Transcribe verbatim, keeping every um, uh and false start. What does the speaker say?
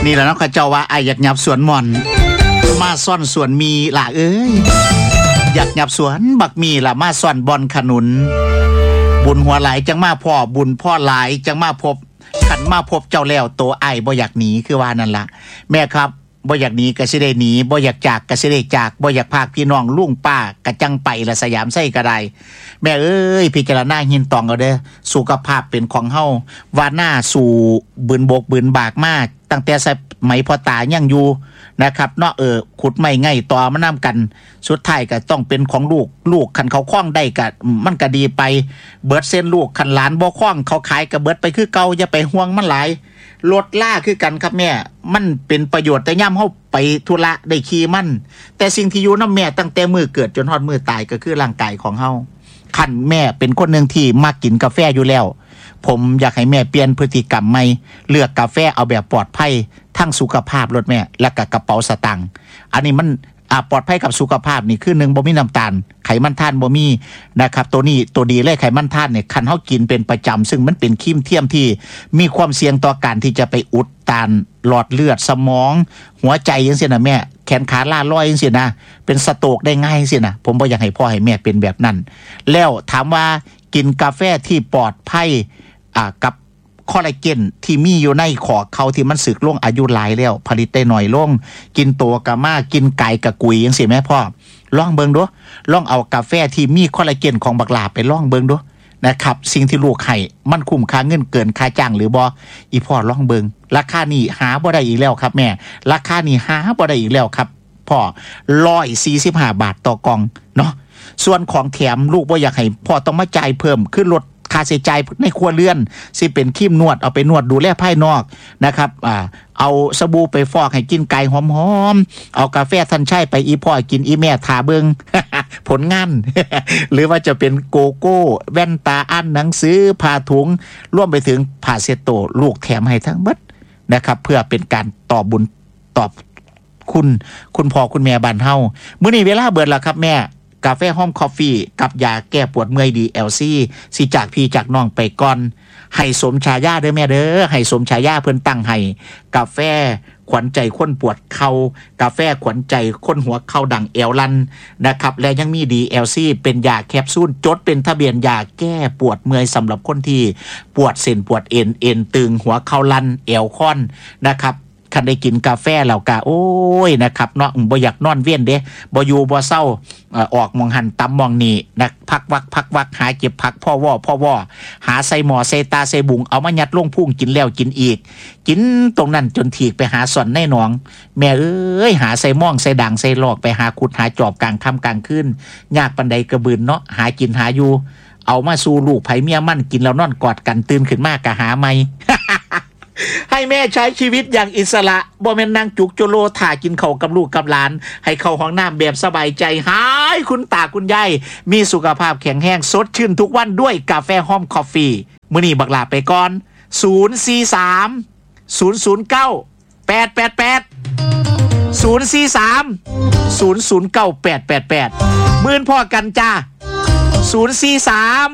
นี่แหละเนาะข้าเจ้าว่าไอ้อยากหยับสวนหม่อนมาซ่อนสวนมีล่ะเอ้ยอยากหยับสวนบักมีล่ะมาซ่อนบอนขนุนบุญหัวหลายจังมาพ่อบุญพ่อหลายจังมาพบขันมาพบเจ้าแล้วโตไอ้บ่อยากหนีคือว่านั่นล่ะแม่ครับบ่อยากหนีก็สิได้หนีบ่อยากจากก็สิได้จากบ่อยากพากพี่น้องลุงป้ากะจังไปละสยามไส้ก็ได้แม่เอ้ยพิจารณาหินตองเอาเด้อสุขภาพเป็นของเฮาว่าหน้าสู่บืนบกบืนบากมากตั้งแต่สมัยพ่อตายังอยู่นะครับเนาะเออขุดไม่ง่ายต่อมานำกันสุดท้ายก็ต้องเป็นของลูกลูกคันเขาคล้องได้ก็มันก็ดีไปเบิดเส้นลูกคันหลานบ่คล้องเขาขายก็เบิดไปคือเก่าอย่าไปห่วงมันหลายรถล่าคือกันครับแม่มันเป็นประโยชน์แต่ย่ำเฮาไปธุระได้ขี่มันแต่สิ่งที่อยู่นำแม่ตั้งแต่มื้อเกิดจนฮอดมื้อตายก็คือร่างกายของเฮาคันแม่เป็นคนนึงที่มักกินกาแฟอยู่แล้วผมอยากให้แม่เปลี่ยนพฤติกรรมใหม่เลือกกาแฟเอาแบบปลอดภัยทั้งสุขภาพรถแม่และก็กระเป๋าสตางค์อันนี้มันอ่าปลอดภัยกับสุขภาพนี่คือหนึ่งบ่มีน้ำตาลไขมันท่านบ่มีนะครับตัวนี้ตัวดีเลยไขมันท่านเนี่ยคันเฮากินเป็นประจำซึ่งมันเป็นครีมเทียมที่มีความเสี่ยงต่อการที่จะไปอุดตันหลอดเลือดสมองหัวใจจังซี่นะแม่แขนขาล่าลอยจังซี่นะเป็นสโตรกได้ง่ายจังซี่นะผมบ่อยากให้พ่อให้แม่เป็นแบบนั้นแล้วถามว่ากินกาแฟที่ปลอดภัยอ่ากับคอลลาเจนที่มีอยู่ในขอเขาที่มันสึกลงอายุหลายแล้วผลิตได้หน่อยลงกินตัวกะมากินไก่กะกุยจังซี่แม่พ่อลองเบิ่งดูลองเอากาแฟที่มีคอลลาเจนของบักหลาไปลองเบิ่งดูนะครับสิ่งที่ลูกให้มันคุ้มค่าเงินเกินค่าจ้างหรือบ่อีพ่อลองเบิ่งราคานี้หาบ่ได้อีกแล้วครับแม่ราคานี้หาบ่ได้อีกแล้วครับพ่อหนึ่งร้อยสี่สิบห้าบาทต่อกล่องเนาะส่วนของแถมลูกบ่อยากให้พ่อต้องมาจ่ายเพิ่มขึ้นลดค่าใช้จ่ายในครัวเรือนสิเป็นครีมนวดเอาไปนวดดูแลภายนอกนะครับอ่าเอาสบู่ไปฟอกให้กินไก่หอมๆเอากาแฟทันใช่ไปอีพ่อกินอีแม่ทาเบิง ผลงาน หรือว่าจะเป็นโกโก้แว่นตาอ่านหนังสือผ้าถุงร่วมไปถึงผ้าเช็ดโต๊ะลูกแถมให้ทั้งหมดนะครับเพื่อเป็นการตอบบุญตอบคุณคุณพ่อคุณแม่บ้านเฮามื้อนี้เวลาเบิดแล้วครับแม่กาแฟหอมคอฟฟี่กับยาแก้ปวดเมื่อยดี แอล ซี สิจากพี่จากน้องไปก่อนให้สมฉายาเด้อแม่เด้อให้สมฉายาเพิ่นตั้งให้กาแฟขวัญใจคนปวดเข่ากาแฟขวัญใจคนหัวเข่าดังเอวลันนะครับและยังมีดี แอล ซี เป็นยาแคปซูลจดเป็นทะเบียนยาแก้ปวดเมื่อยสำหรับคนที่ปวดเส้นปวดเอ็นเอ็นตึงหัวเข่าลันเอวค่อนนะครับคันได้กินกาแฟแล้วกะโอ้ยนะครับเนาะบ่อยากนอนเวียนเด้บ่อยู่บ่เศร้าออกมองหันตำมองนี่นะพักวักพักวักหาเก็บพักพ่อว่อพ่อว่อหาใส่หมอใส่ตาใส่บุงเอามายัดลงพุ่งกินแล้วกินอีกกินตรงนั้นจนถีกไปหาสอนในหนองแม่เอ้ยหาใส่ม่องใส่ด่างใส่หลอกไปหาขุดหาจอบกลางค่ำกลางคืนยากปานใดกระบืนเนาะหากินหาอยู่เอามาสู่ลูกไผเมียมันกินแล้วนอนกอดกันตื่นขึ้นมากะหาใหม่ ให้แม่ใช้ชีวิตอย่างอิสระบ่แม่นนางจุกโจโลถ่ากินข้าวกับลูกกับหลานให้เข้าห้องน้ำแบบสบายใจหายคุณตาคุณยายมีสุขภาพแข็งแรงสดชื่นทุกวันด้วยกาแฟหอมคอฟฟี่มื้อนี้บักลาไปก่อนศูนย์ สี่ สาม ศูนย์ ศูนย์ เก้า แปด แปด แปด ศูนย์ สี่ สาม ศูนย์ ศูนย์ เก้า แปด แปด แปดมื้อนพ่อกันจ้าศูนย์ สี่ สาม